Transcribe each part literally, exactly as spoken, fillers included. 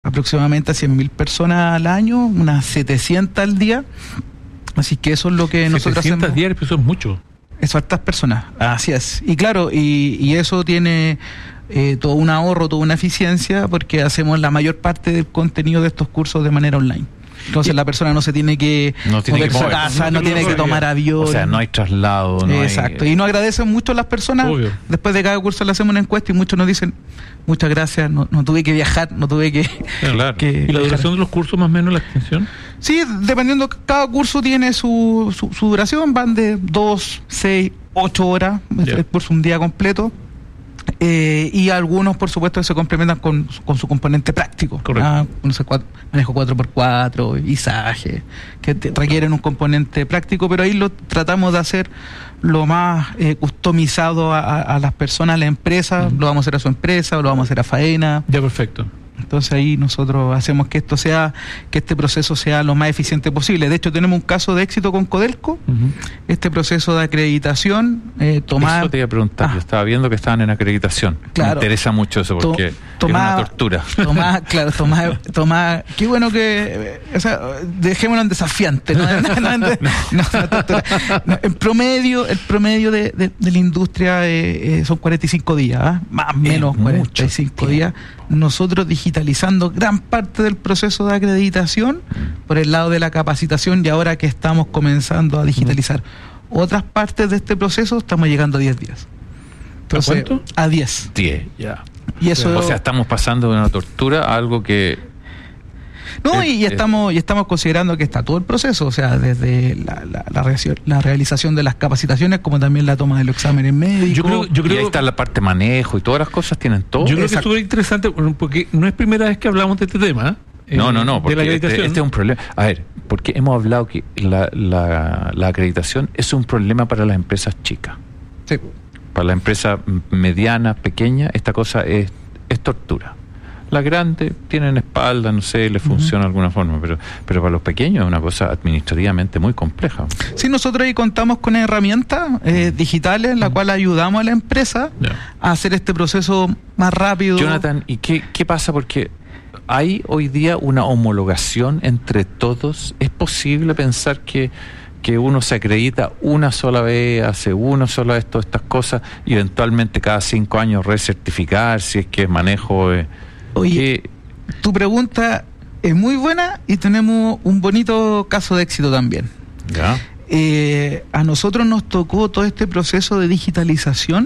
aproximadamente a cien mil personas al año, unas setecientas al día. Así que eso es lo que nosotros hacemos. setecientas diarias, eso es mucho. Es hartas personas, así es. Y claro, y, y eso tiene eh, todo un ahorro, toda una eficiencia, porque hacemos la mayor parte del contenido de estos cursos de manera online. Entonces la persona no se tiene que no tiene mover que a su mover, casa, no no tiene que tomar avión. O sea, no hay traslado. No Exacto. hay... Y nos agradecen mucho las personas. Obvio. Después de cada curso le hacemos una encuesta y muchos nos dicen, muchas gracias, no, no tuve que viajar, no tuve que... Claro. que ¿Y la viajar. duración de los cursos más o menos, la extensión? Sí, dependiendo, cada curso tiene su, su, su duración, van de dos, seis, ocho horas, Yeah. el curso un día completo. Eh, y algunos, por supuesto, se complementan con, con su componente práctico. Correcto. Ah, no sé, cuatro, manejo cuatro por cuatro, visaje, que te, requieren un componente práctico, pero ahí lo tratamos de hacer lo más eh, customizado a, a, a las personas, a la empresa. Uh-huh. Lo vamos a hacer a su empresa, o lo vamos a hacer a faena. Ya, perfecto. Entonces ahí nosotros hacemos que esto sea, que este proceso sea lo más eficiente posible. De hecho, tenemos un caso de éxito con Codelco. Uh-huh. Este proceso de acreditación, eh, tomar... Eso te iba a preguntar, Ah. yo estaba viendo que estaban en acreditación. Claro. Me interesa mucho eso porque To- tomá- es una tortura. Tomás, claro, Tomás, Tomás, qué bueno que, eh, o sea, dejémoslo en desafiante, ¿no? No, no, no, no, no, tortura. No, en promedio, el promedio de, de, de la industria eh, eh, son cuarenta y cinco días, ¿ah? Más o menos Es cuarenta y cinco mucho días. Nosotros digitalizando gran parte del proceso de acreditación por el lado de la capacitación, y ahora que estamos comenzando a digitalizar otras partes de este proceso, estamos llegando a diez días. Entonces, ¿A cuánto? A diez. diez, ya. Y eso, O sea, estamos pasando de una tortura a algo que... no, es- y, y es- estamos y estamos considerando que está todo el proceso, o sea, desde la, la, la, reacción- la realización de las capacitaciones, como también la toma de los exámenes médicos. Yo creo, yo y ahí creo, está la parte de manejo y todas las cosas tienen todo. yo creo que es Exacto. súper interesante porque no es primera vez que hablamos de este tema. eh, No, no, no, de la porque este, acreditación. este es un problema. A ver, porque hemos hablado que la, la, la acreditación es un problema para las empresas chicas. Sí. Para la empresa mediana, pequeña, esta cosa es, es tortura. Las grandes tienen espalda, no sé, les funciona de alguna forma, pero, pero para los pequeños es una cosa administrativamente muy compleja. Sí, nosotros ahí contamos con herramientas eh, digitales en la cual ayudamos a la empresa Ya. a hacer este proceso más rápido. Jonathan, ¿y qué, qué pasa? Porque hay hoy día una homologación entre todos. ¿Es posible pensar que, que uno se acredita una sola vez, hace una sola vez todas estas cosas, y eventualmente cada cinco años recertificar si es que es manejo... Eh, Oye, que, tu pregunta es muy buena y tenemos un bonito caso de éxito también. ¿ya? Eh, a nosotros nos tocó todo este proceso de digitalización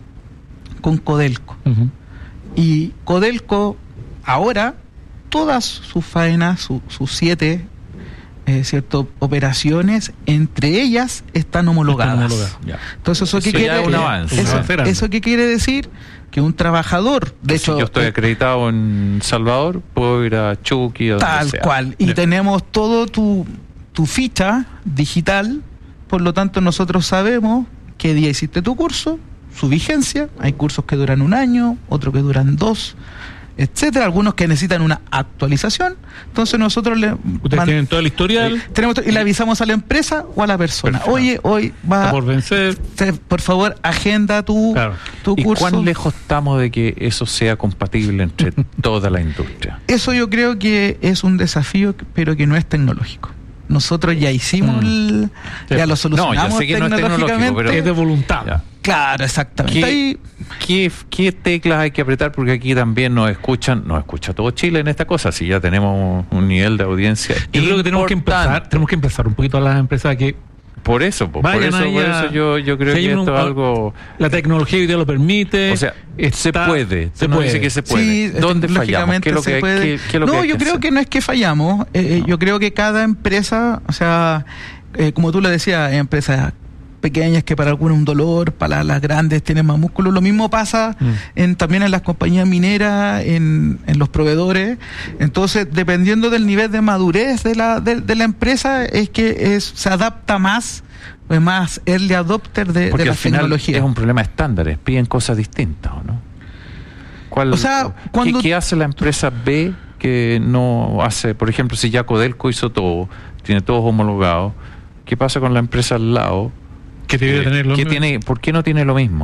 con Codelco. Uh-huh. Y Codelco ahora, todas sus faenas, su- sus siete eh, cierto, operaciones, entre ellas están homologadas. Están homologadas, ya. Entonces, ¿eso, Eso qué ya quiere, es un avance. eso, Un avance grande. ¿eso qué quiere decir? Que un trabajador, de Si hecho, yo estoy eh, acreditado en Salvador, puedo ir a Chucky o donde tal sea. cual, y Ya. tenemos todo tu, tu ficha digital, por lo tanto nosotros sabemos qué día hiciste tu curso, su vigencia, hay cursos que duran un año, otros que duran dos, etcétera, algunos que necesitan una actualización, entonces nosotros le Ustedes man- tienen todo el historial, tenemos to- y le avisamos a la empresa o a la persona, Perfecto. oye, hoy va, está por vencer. te- por favor, agenda tu, Claro. tu ¿Y curso. cuán lejos estamos de que eso sea compatible entre toda la industria? Eso yo creo que es un desafío, pero que no es tecnológico. Nosotros ya hicimos, Mm. el- ya lo solucionamos No, yo sé que no es tecnológico, tecnológicamente. pero- Es de voluntad. Ya. Claro, exactamente. ¿Qué, Ahí, qué, qué teclas hay que apretar? Porque aquí también nos escuchan, nos escucha todo Chile en esta cosa, si ya tenemos un nivel de audiencia. Yo creo que tenemos que importante. empezar, tenemos que empezar un poquito a las empresas a que Por eso, po, por vayan eso, ahí por a- eso yo, yo creo si hay que un- esto es algo... la tecnología hoy día lo permite. O sea, se está- puede. se Uno puede. dice que se puede. sí, ¿Dónde fallamos? tecnológicamente ¿Qué es lo se que, puede. qué- qué es lo no, que hay yo que creo hacer? que no es que fallamos. eh, No. Yo creo que cada empresa, o sea, eh, como tú le decías, hay empresas pequeñas que para algunos un dolor, para las grandes tienen más músculo. Lo mismo pasa Mm. en, también en las compañías mineras, en, en los proveedores. Entonces, dependiendo del nivel de madurez de la, de, de la empresa, es que es, se adapta más, es más early adopter de, Porque de al las final tecnologías. es un problema de estándares, piden cosas distintas, ¿o no? ¿Cuál, O sea, ¿qué- cuando- ¿qué, hace la empresa B que no hace? Por ejemplo, si ya Codelco hizo todo, tiene todos homologados, ¿qué pasa con la empresa al lado? que tiene que Eh, tener lo ¿qué mismo. tiene, ¿Por qué no tiene lo mismo?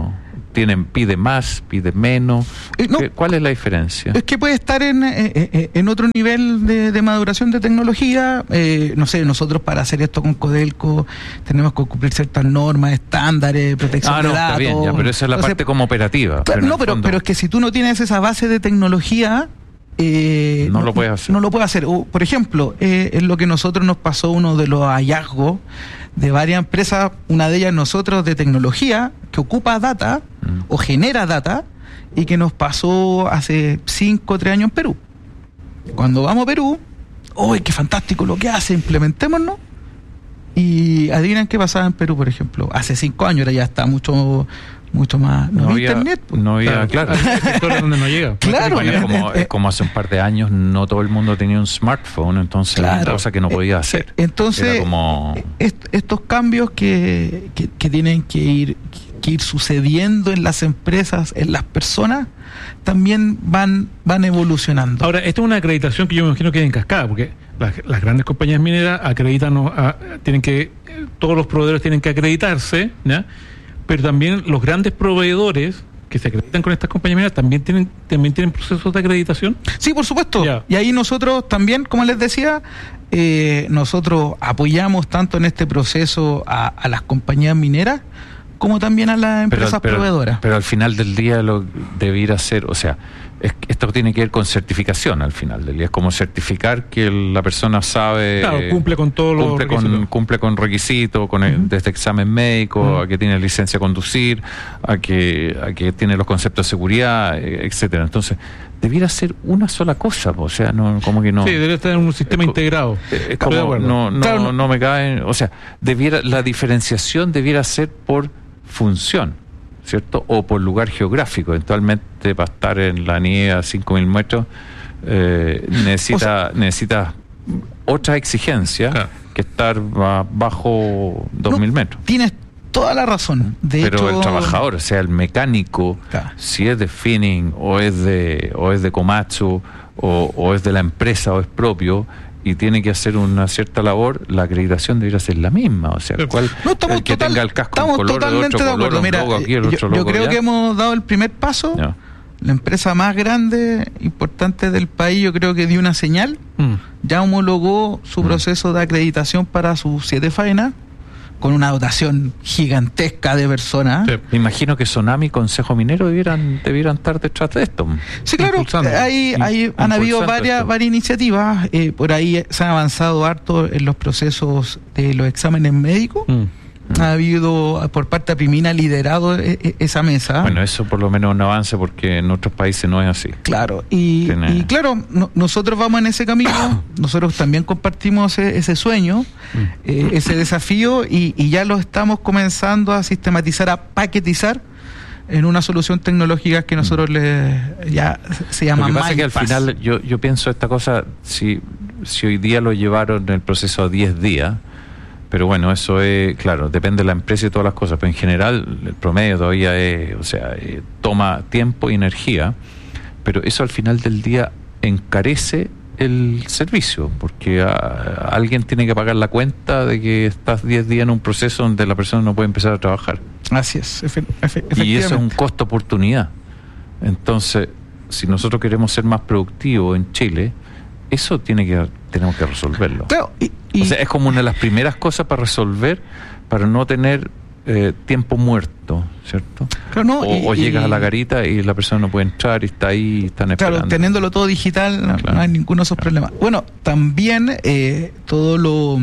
tienen pide más, pide menos. Eh, no. ¿Cuál es la diferencia? Es que puede estar en, eh, en otro nivel de, de maduración de tecnología. Eh, no sé, nosotros para hacer esto con Codelco tenemos que cumplir ciertas normas, estándares, protección ah, no, de datos. Está bien, ya, pero esa es la Entonces, parte como operativa. Claro, pero no, pero, fondo, pero es que si tú no tienes esa base de tecnología, eh, no, no lo puedes hacer. No lo puedes hacer. O, por ejemplo, eh, es lo que nosotros nos pasó, uno de los hallazgos de varias empresas, una de ellas nosotros de tecnología, que ocupa data mm. o genera data, y que nos pasó hace cinco o tres años en Perú. Cuando vamos a Perú, ¡uy, qué fantástico lo que hace! Implementémonos. Y adivinen qué pasaba en Perú, por ejemplo. Hace cinco años, ahora ya está mucho mucho más. No, no había internet. Pues. No había, claro. claro. donde no llega. Claro. Bueno, es, como, es como hace un par de años no todo el mundo tenía un smartphone, entonces claro. Era una cosa que no podía hacer. Entonces, era como... est- estos cambios que, que, que tienen que ir, que ir sucediendo en las empresas, en las personas, también van, van evolucionando. Ahora, esta es una acreditación que yo me imagino que es en cascada, porque las, las grandes compañías mineras acreditan, a, tienen que, todos los proveedores tienen que acreditarse, ¿ya? Pero también los grandes proveedores que se acreditan con estas compañías mineras también tienen también tienen procesos de acreditación. Sí, por supuesto. Yeah. Y ahí nosotros también, como les decía, eh, nosotros apoyamos tanto en este proceso a, a las compañías mineras como también a las empresas pero, pero, proveedoras. Pero al final del día lo debiera ser, o sea, es, esto tiene que ver con certificación al final del día. Es como certificar que la persona sabe... Claro, cumple con todos los cumple requisitos. Con, cumple con requisitos, con el, uh-huh. desde examen médico, uh-huh. a que tiene licencia a conducir, a que, a que tiene los conceptos de seguridad, etcétera. Entonces, debiera ser una sola cosa, o sea, no como que no... Sí, debería estar en un sistema es, integrado. Es como, no, no, claro, no, no me caen... O sea, debiera la diferenciación debiera ser por función, ¿cierto? O por lugar geográfico. Eventualmente, para estar en la nieve a cinco mil metros, eh, necesita, o sea, necesita otra exigencia claro. que estar a, bajo dos mil no, metros. Tienes toda la razón. De Pero hecho, el trabajador, o sea, el mecánico, claro. si es de Finning o es de, o es de Komatsu o, o es de la empresa o es propio, y tiene que hacer una cierta labor, la acreditación debería ser la misma, o sea, cuál no, estamos el que total, tenga el casco estamos un color, totalmente de, otro de acuerdo. Color, Mira, logo aquí, el yo, otro yo logo creo allá. que hemos dado el primer paso. No. La empresa más grande, importante del país, yo creo que dio una señal, mm. ya homologó su mm. proceso de acreditación para sus siete faenas, con una dotación gigantesca de personas. Sí. Me imagino que Sonami y Consejo Minero debieran debieran estar detrás de esto. Sí, claro, hay, hay, han habido varias, varias iniciativas, eh, por ahí se han avanzado harto en los procesos de los exámenes médicos. Mm. Ha habido por parte de Primina liderado e- esa mesa. Bueno, eso por lo menos es un avance porque en otros países no es así. Claro, y, Tiene... y claro, no, nosotros vamos en ese camino, nosotros también compartimos ese, ese sueño, mm. eh, ese desafío y, y ya lo estamos comenzando a sistematizar, a paquetizar en una solución tecnológica que nosotros mm. le ya se llama Lo que pasa es que al Mindpass. final yo, yo pienso esta cosa, si, si hoy día lo llevaron en el proceso a diez días, pero bueno, eso es, claro, depende de la empresa y todas las cosas, pero en general el promedio todavía es, o sea, eh, toma tiempo y energía, pero eso al final del día encarece el servicio, porque a, a alguien tiene que pagar la cuenta de que estás diez días en un proceso donde la persona no puede empezar a trabajar. Así es, efe, efe, efectivamente. Y eso es un costo oportunidad. Entonces, si nosotros queremos ser más productivos en Chile, eso tiene que tenemos que resolverlo. Claro, y, y, o sea, es como una de las primeras cosas para resolver, para no tener eh, tiempo muerto, ¿cierto? Claro, no, o, y, o llegas y, a la garita y la persona no puede entrar y está ahí y están esperando. Claro, teniéndolo todo digital, no, claro, no hay ninguno de esos claro. problemas. Bueno, también eh, todo lo,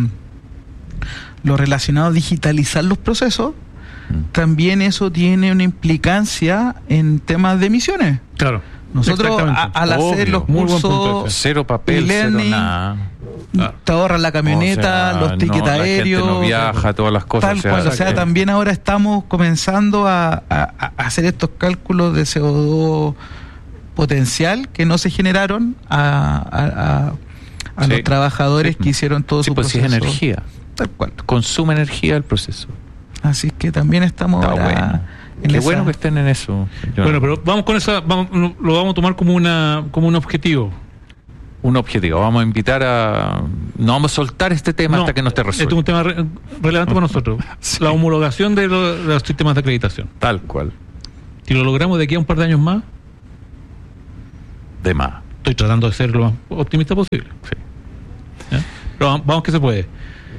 lo relacionado a digitalizar los procesos, mm. también eso tiene una implicancia en temas de emisiones. Claro. Nosotros a, al Obvio, hacer los cursos, cero papel, cero nada. Claro. Te ahorras la camioneta, o sea, los tickets no, aéreos, la gente no viaja, todas las cosas. Tal o sea, cual, o sea, que... también ahora estamos comenzando a, a, a hacer estos cálculos de C O dos potencial que no se generaron a, a, a, a sí. los trabajadores sí. que hicieron todo sí, su pues proceso. Sí, es energía. Tal cual. Consume energía el proceso. Así que también estamos Está ahora... Bueno. Qué esa... bueno que estén en eso. Yo bueno, no. pero vamos con esa, vamos, lo vamos a tomar como una como un objetivo. Un objetivo. Vamos a invitar a... No vamos a soltar este tema no, hasta que no esté resuelto. Este es un tema re- relevante para nosotros. Sí. La homologación de, lo, de los sistemas de acreditación. Tal cual. Si lo logramos de aquí a un par de años más, de más. Estoy tratando de ser lo más optimista posible. Sí. ¿Ya? Pero vamos, vamos que se puede.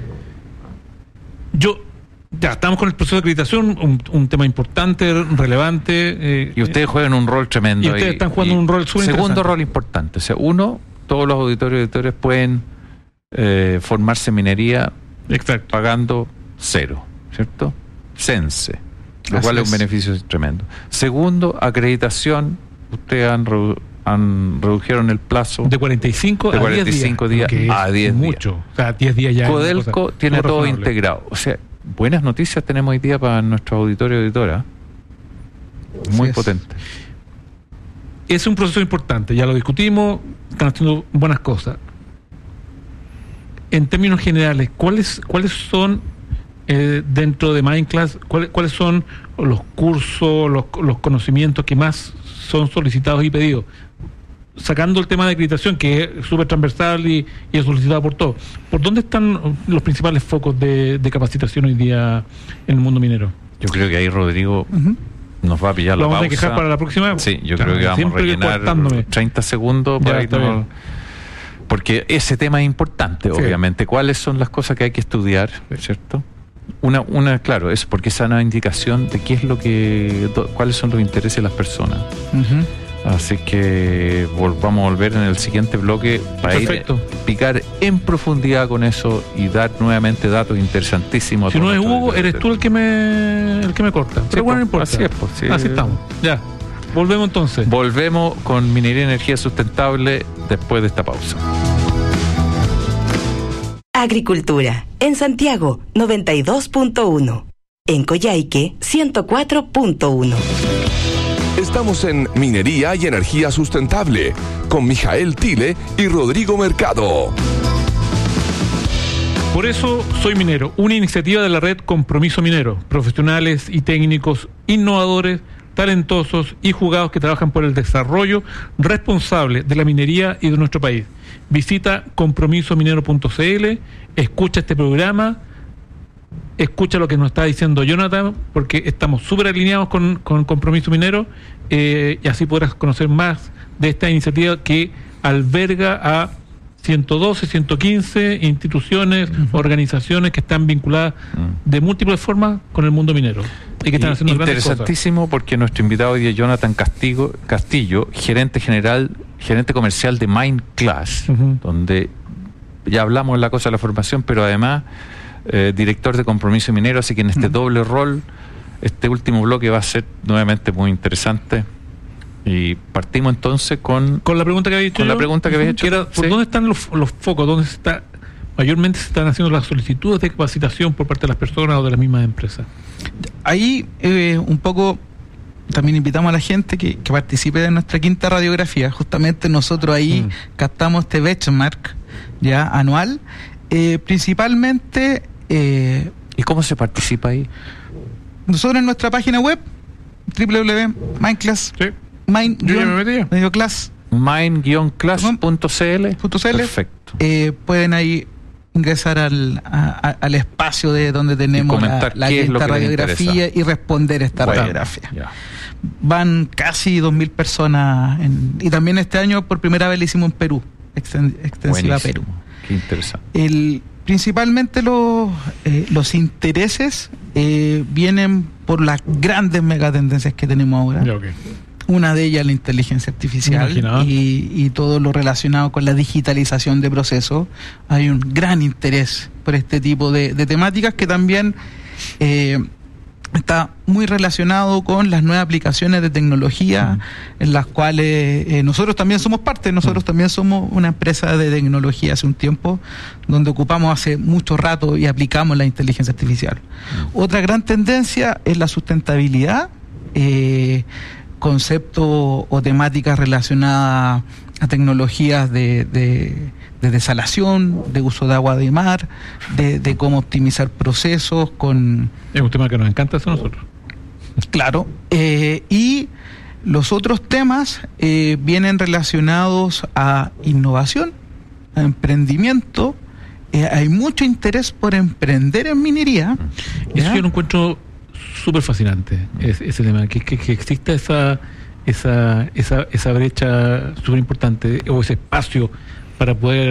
Yo, ya, estamos con el proceso de acreditación, un, un tema importante, relevante. Eh, y ustedes juegan un rol tremendo. Y ustedes y, están jugando y un rol súper Segundo interesante. rol importante. O sea, uno, todos los auditorios y auditores pueden eh, formarse en minería Exacto. pagando cero, ¿cierto? Cense, lo Así cual es es. un beneficio tremendo. Segundo, acreditación. Ustedes han, redu- han redujeron el plazo De cuarenta y cinco de a cuarenta y cinco días, que es a diez días. mucho. O sea, diez días ya. es una Codelco cosa tiene súper todo razonable. integrado. O sea, buenas noticias tenemos hoy día para nuestro auditorio y auditora. Muy Así es. potente. Es un proceso importante, ya lo discutimos, están haciendo buenas cosas. En términos generales, ¿cuáles cuáles son eh, dentro de Mindclass, cuáles, cuáles son los cursos, los, los conocimientos que más son solicitados y pedidos? Sacando el tema de acreditación, que es súper transversal y, y es solicitado por todos. ¿Por dónde están los principales focos de, de capacitación hoy día en el mundo minero? Yo creo que ahí Rodrigo Ujú. nos va a pillar ¿Lo la vamos a pausa. quejar para la próxima? Sí, yo Ya, creo que vamos a siempre rellenar cortándome. treinta segundos Ya, para está irnos. bien. Porque ese tema es importante, Sí. obviamente. ¿Cuáles son las cosas que hay que estudiar, ¿cierto? Una, una, claro, es porque esa es una indicación de qué es lo que, do- cuáles son los intereses de las personas. Ujú. Así que vol- vamos a volver en el siguiente bloque para Perfecto. ir picar en profundidad con eso y dar nuevamente datos interesantísimos. a Si no todos es nuestros Hugo, eres auditores. tú el que me el que me corta. Pero Sí, bueno, no pues, importa. así es, pues, sí. Así estamos. Ya. Volvemos entonces. Volvemos con Minería y Energía Sustentable después de esta pausa. Agricultura. En Santiago, noventa y dos punto uno. En Coyhaique, ciento cuatro punto uno. Estamos en Minería y Energía Sustentable con Mijael Tile y Rodrigo Mercado. Por eso soy minero, una iniciativa de la red Compromiso Minero, profesionales y técnicos innovadores, talentosos y jugados que trabajan por el desarrollo responsable de la minería y de nuestro país. Visita compromiso minero punto c l, escucha este programa, escucha lo que nos está diciendo Jonathan, porque estamos súper alineados con, con Compromiso Minero, eh, y así podrás conocer más de esta iniciativa que alberga a ciento doce, ciento quince instituciones, uh-huh. organizaciones que están vinculadas uh-huh. de múltiples formas con el mundo minero y que están y haciendo grandes cosas. Interesantísimo, porque nuestro invitado hoy es Jonathan Castigo, Castillo, gerente general, gerente comercial de Mindclass, uh-huh. donde ya hablamos de la cosa de la formación, pero además eh, director de Compromiso Minero, así que en este uh-huh. doble rol, este último bloque va a ser nuevamente muy interesante. Y partimos entonces con con la pregunta que había hecho con yo, la pregunta que había hecho que era, ¿por sí. dónde están los, los focos? ¿Dónde se está mayormente se están haciendo las solicitudes de capacitación por parte de las personas o de las mismas empresas? Ahí eh, un poco también invitamos a la gente que, que participe de nuestra quinta radiografía. Justamente nosotros ahí mm. captamos este benchmark ya anual, eh, principalmente. Eh, ¿Y cómo se participa ahí? Nosotros en nuestra página web doble u doble u doble u punto mindclass sí. Mind Yo ya me metí. medio class mind guion class punto c l. Perfecto. Eh, pueden ahí ingresar al, a, a, al espacio de donde tenemos la, la quinta radiografía y responder esta bueno, radiografía. Ya. Van casi dos mil personas en, y también este año por primera vez lo hicimos en Perú, exten, extensiva Buenísimo. Perú. Qué interesante. El, principalmente los, eh, los intereses eh, vienen por las grandes megatendencias que tenemos ahora. Ya, okay. Una de ellas la inteligencia artificial y, y todo lo relacionado con la digitalización de procesos. Hay un gran interés por este tipo de, de temáticas que también eh, está muy relacionado con las nuevas aplicaciones de tecnología mm. en las cuales eh, nosotros también somos parte. Nosotros mm. también somos una empresa de tecnología hace un tiempo donde ocupamos hace mucho rato y aplicamos la inteligencia artificial. Mm. Otra gran tendencia es la sustentabilidad, eh, conceptos o temáticas relacionadas a tecnologías de, de, de desalación, de uso de agua de mar, de, de cómo optimizar procesos con... Es un tema que nos encanta a nosotros. Claro. Eh, y los otros temas eh, vienen relacionados a innovación, a emprendimiento. Eh, hay mucho interés por emprender en minería. Eso ¿ya? Yo lo encuentro súper fascinante es, ese tema, que, que, que exista esa, esa, esa, esa brecha súper importante o ese espacio para poder